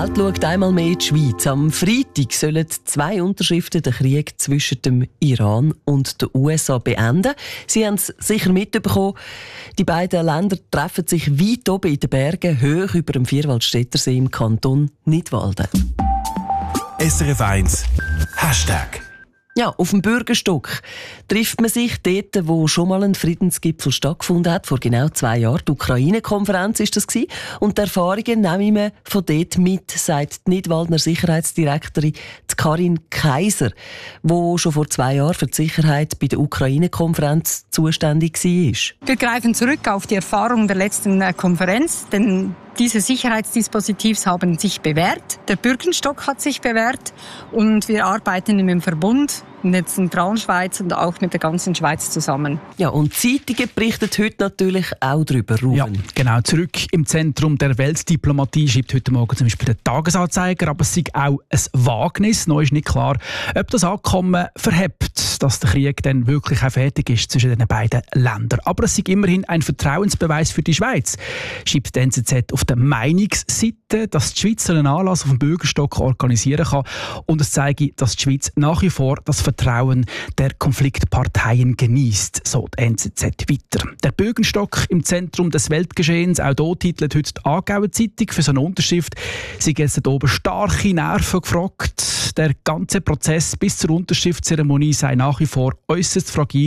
Welt schaut einmal mehr in die Schweiz. Am Freitag sollen 2 Unterschriften den Krieg zwischen dem Iran und den USA beenden. Sie haben es sicher mitbekommen. Die beiden Länder treffen sich weit oben in den Bergen, hoch über dem Vierwaldstättersee im Kanton Nidwalden. SRF 1 Hashtag. Ja, auf dem Bürgerstock trifft man sich dort, wo schon mal ein Friedensgipfel stattgefunden hat, vor genau 2 Jahren. Die Ukraine-Konferenz war das. Und die Erfahrungen nehmen wir von dort mit, sagt die Nidwaldner Sicherheitsdirektorin Karin Kaiser, die schon vor 2 Jahren für die Sicherheit bei der Ukraine-Konferenz zuständig war. Wir greifen zurück auf die Erfahrung der letzten Konferenz, denn diese Sicherheitsdispositivs haben sich bewährt. Der Bürgerstock hat sich bewährt und wir arbeiten im Verbund in der zentralen Schweiz und auch mit der ganzen Schweiz zusammen. Ja, und Zeitungen berichten heute natürlich auch darüber, Ruben. Ja, genau. Zurück im Zentrum der Weltdiplomatie schreibt heute Morgen zum Beispiel der Tagesanzeiger, aber es sei auch ein Wagnis. Noch ist nicht klar, ob das Abkommen verhebt, dass der Krieg dann wirklich auch fertig ist zwischen den beiden Ländern. Aber es sei immerhin ein Vertrauensbeweis für die Schweiz, schreibt die NZZ auf der Meinungsseite, dass die Schweiz einen Anlass auf dem Bürgerstock organisieren kann und es zeige, dass die Schweiz nach wie vor das Vertrauen der Konfliktparteien genießt, so die NZZ weiter. Der Bürgerstock im Zentrum des Weltgeschehens, auch hier titelt heute die Aargauer Zeitung für so eine Unterschrift. Sie gehen hier oben starke Nerven gefragt. Der ganze Prozess bis zur Unterschriftszeremonie sei nach wie vor äußerst fragil